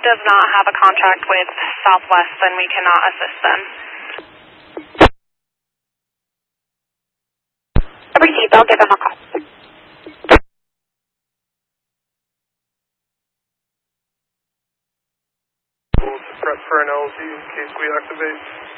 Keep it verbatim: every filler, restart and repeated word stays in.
does not have a contract with Southwest, then we cannot assist them. Received. I'll give them a call. We'll prep for an L Z in case we activate.